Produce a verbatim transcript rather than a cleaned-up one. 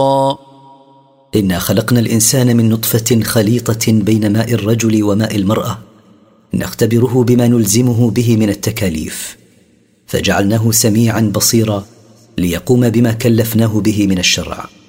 إنا خلقنا الإنسان من نطفة خليطة بين ماء الرجل وماء المرأة نختبره بما نلزمه به من التكاليف، فجعلناه سميعا بصيرا ليقوم بما كلفناه به من الشرع.